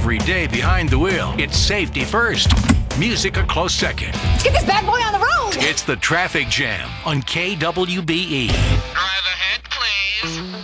Every day behind the wheel, it's safety first, music a close second. Let's get this bad boy on the road. It's the Traffic Jam on KWBE. Drive ahead, please.